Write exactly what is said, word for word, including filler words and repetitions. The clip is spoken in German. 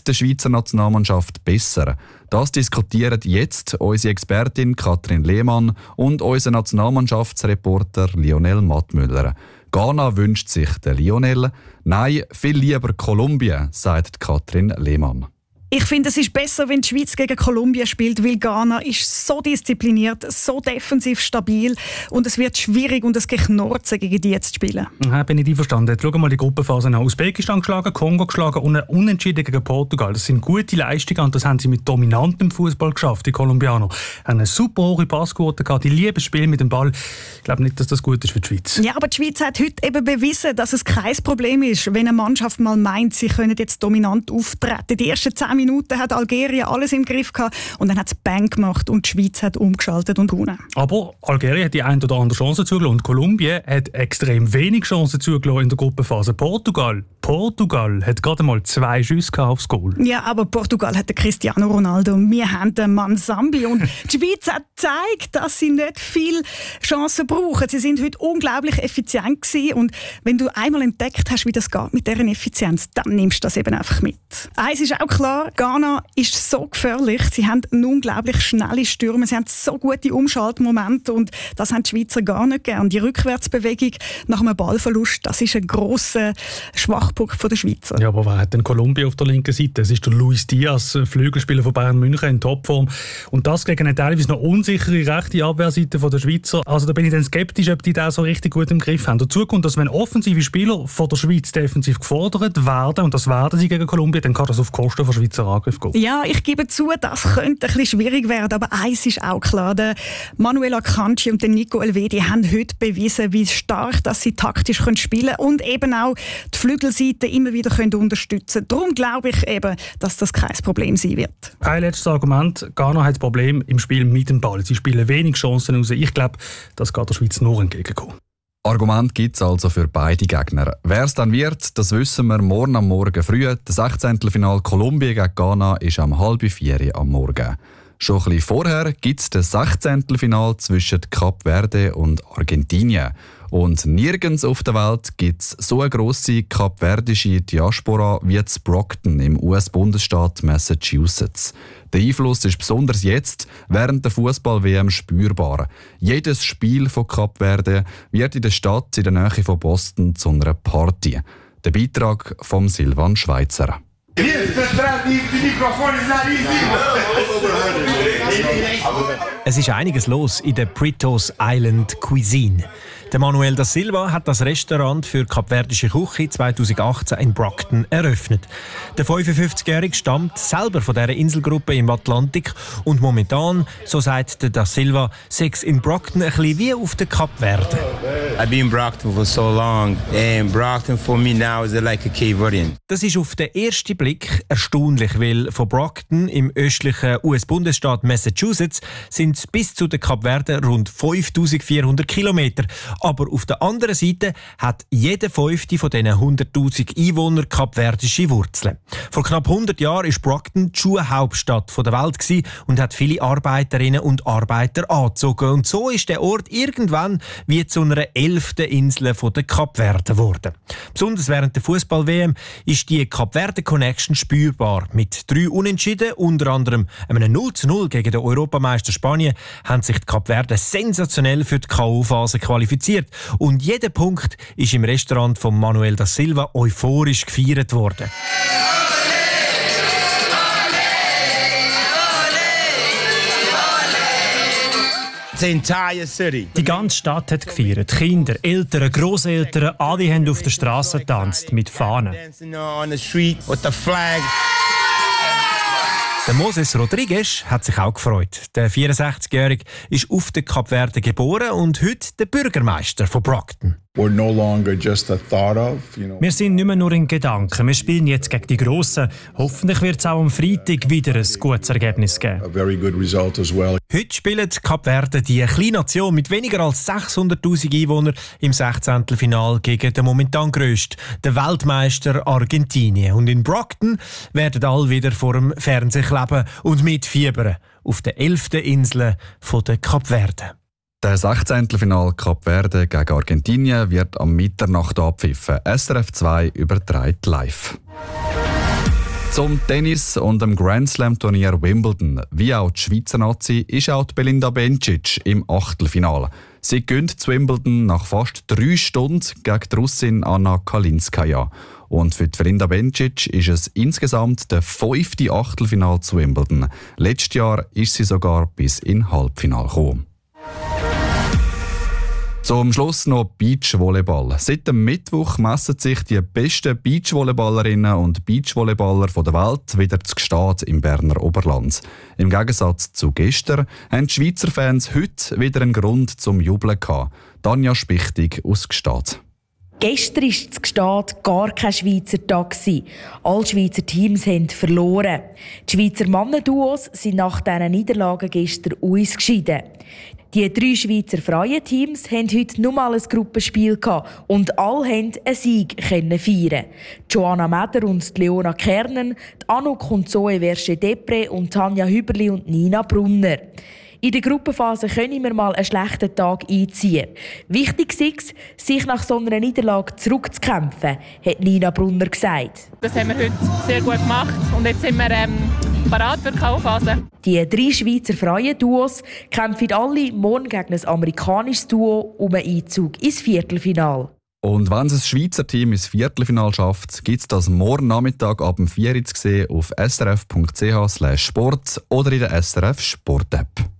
geht der Schweizer Nationalmannschaft besser? Das diskutieren jetzt unsere Expertin Katrin Lehmann und unser Nationalmannschaftsreporter Lionel Mattmüller. Ghana wünscht sich der Lionel. Nein, viel lieber Kolumbien, sagt Katrin Lehmann. Ich finde, es ist besser, wenn die Schweiz gegen Kolumbien spielt, weil Ghana ist so diszipliniert, so defensiv stabil und es wird schwierig und es Geknurzen gegen die zu spielen. Ja, bin ich einverstanden. Jetzt schauen wir mal die Gruppenphase an. Usbekistan geschlagen, Kongo geschlagen und ein Unentschieden gegen Portugal. Das sind gute Leistungen und das haben sie mit dominantem Fußball geschafft, die Kolumbianer. Haben eine super hohe Passquote gehabt, die lieben Spiel mit dem Ball. Ich glaube nicht, dass das gut ist für die Schweiz. Ja, aber die Schweiz hat heute eben bewiesen, dass es kein Problem ist, wenn eine Mannschaft mal meint, sie können jetzt dominant auftreten. Die ersten zehn Minuten hat Algerien alles im Griff gehabt und dann hat es Bang gemacht und die Schweiz hat umgeschaltet und gewonnen. Aber Algerien hat die ein oder andere Chance zugelassen und Kolumbien hat extrem wenig Chancen zugelassen in der Gruppenphase. Portugal, Portugal hat gerade mal zwei Schüsse aufs Goal. Ja, aber Portugal hat den Cristiano Ronaldo und wir haben den Mansambi und die Schweiz hat gezeigt, dass sie nicht viel Chancen brauchen. Sie sind heute unglaublich effizient gewesen und wenn du einmal entdeckt hast, wie das geht mit deren Effizienz, dann nimmst du das eben einfach mit. Eins ist auch klar, Ghana ist so gefährlich. Sie haben unglaublich schnelle Stürme, sie haben so gute Umschaltmomente und das haben die Schweizer gar nicht gern. Die Rückwärtsbewegung nach einem Ballverlust, das ist ein grosser Schwachpunkt der Schweizer. Ja, aber wer hat denn Kolumbien auf der linken Seite? Es ist der Luis Diaz, Flügelspieler von Bayern München in Topform. Und das gegen eine teilweise noch unsichere rechte Abwehrseite der Schweizer. Also da bin ich dann skeptisch, ob die das so richtig gut im Griff haben. Dazu kommt, dass wenn offensive Spieler von der Schweiz defensiv gefordert werden, und das werden sie gegen Kolumbien, dann kann das auf Kosten von Schweizer Angriff gehen. Ja, ich gebe zu, das könnte ein bisschen schwierig werden, aber eins ist auch klar, der Manuel Akanji und der Nico Elvedi haben heute bewiesen, wie stark dass sie taktisch spielen können und eben auch die Flügelseite immer wieder können unterstützen können. Darum glaube ich eben, dass das kein Problem sein wird. Ein letztes Argument. Ghana hat das Problem im Spiel mit dem Ball. Sie spielen wenig Chancen raus. Ich glaube, das geht der Schweiz nur entgegenkommen. Argument gibt es also für beide Gegner. Wer es dann wird, das wissen wir morgen am Morgen früh. Das Sechzehntelfinal Kolumbien gegen Ghana ist am halb vier am Morgen. Schon ein bisschen vorher gibt es das Sechzehntelfinal zwischen Kap Verde und Argentinien. Und nirgends auf der Welt gibt es so eine grosse kapverdische Diaspora wie in Brockton im U S-Bundesstaat Massachusetts. Der Einfluss ist besonders jetzt während der Fußball-W M spürbar. Jedes Spiel von Kap Verde wird in der Stadt in der Nähe von Boston zu einer Party. Der Beitrag von Silvan Schweizer. Es ist einiges los in der Britos Island Cuisine. Der Manuel da Silva hat das Restaurant für kapverdische Küche zweitausendachtzehn in Brockton eröffnet. Der fünfundfünfzigjährige stammt selber von dieser Inselgruppe im Atlantik und momentan, so sagt der da Silva, sei es in Brockton ein bisschen wie auf der Kap Verde. I've been in Brockton for so long and Brockton for me now is like a Cape Verdean. Das ist auf den ersten Blick erstaunlich, weil von Brockton im östlichen U S-Bundesstaat Massachusetts sind es bis zu den Kap Verde rund fünftausendvierhundert Kilometer. Aber auf der anderen Seite hat jeder fünfte von diesen hunderttausend Einwohnern kapverdische Wurzeln. Vor knapp hundert Jahren war Brockton die Schuhhauptstadt der Welt und hat viele Arbeiterinnen und Arbeiter angezogen. Und so ist der Ort irgendwann wie zu einer elften Insel der Kapverden geworden. Besonders während der Fußball-W M ist die Kapverde-Connection spürbar. Mit drei Unentschieden, unter anderem einem null zu null gegen den Europameister Spanien, haben sich die Kapverden sensationell für die K O-Phase qualifiziert. Und jeder Punkt ist im Restaurant von Manuel da Silva euphorisch gefeiert worden. Die ganze Stadt hat gefeiert. Kinder, Eltern, Grosseltern, alle haben auf der Straße getanzt mit Fahnen. Der Moses Rodriguez hat sich auch gefreut. Der vierundsechzigjährige ist auf der Kap Verde geboren und heute der Bürgermeister von Brockton. We're no longer just a thought of, you know. Wir sind nicht mehr nur in Gedanken. Wir spielen jetzt gegen die Grossen. Hoffentlich wird es auch am Freitag wieder ein gutes Ergebnis geben. A very good result as well. Heute spielt Kap Verde, die kleine Nation mit weniger als sechshunderttausend Einwohnern, im Sechzehntelfinal gegen den momentan grössten, den Weltmeister Argentinien. Und in Brockton werden alle wieder vor dem Fernseher kleben und mitfiebern auf den elften Insel der Kap Verde. Der Sechzehntelfinal Kap Verde gegen Argentinien wird am Mitternacht abpfiffen. S R F zwei überträgt live. Zum Tennis und dem Grand Slam Turnier Wimbledon, wie auch die Schweizer Nazi, ist auch die Belinda Bencic im Achtelfinale. Sie gewinnt zu Wimbledon nach fast drei Stunden gegen die Russin Anna Kalinskaya. Und für die Belinda Bencic ist es insgesamt der fünfte Achtelfinale zu Wimbledon. Letztes Jahr ist sie sogar bis in Halbfinale gekommen. Zum Schluss noch Beachvolleyball. Seit dem Mittwoch messen sich die besten Beachvolleyballerinnen und Beachvolleyballer der Welt wieder zu Gstaad im Berner Oberland. Im Gegensatz zu gestern haben die Schweizer Fans heute wieder einen Grund zum Jubeln gehabt. Tanja Spichtig aus Gstaad. Gestern war in Gstaad gar kein Schweizer Tag. Alle Schweizer Teams haben verloren. Die Schweizer Mannenduos sind nach diesen Niederlagen gestern ausgeschieden. Die drei Schweizer freien Teams haben heute nur mal ein Gruppenspiel gehabt und alle konnten einen Sieg feiern. Joanna Meder und Leona Kernen, Anouk und Zoe Versche-Depre und Tanja Hüberli und Nina Brunner. In der Gruppenphase können wir mal einen schlechten Tag einziehen. Wichtig ist es, sich nach so einer Niederlage zurückzukämpfen, hat Nina Brunner gesagt. Das haben wir heute sehr gut gemacht und jetzt sind wir ähm, bereit für die K O-Phase. Die drei Schweizer freien Duos kämpfen alle morgen gegen ein amerikanisches Duo um einen Einzug ins Viertelfinale. Und wenn es ein Schweizer Team ins Viertelfinale schafft, gibt es das morgen Nachmittag ab dem vier Uhr zu sehen auf s r f punkt c h slash sport oder in der S R F Sport App.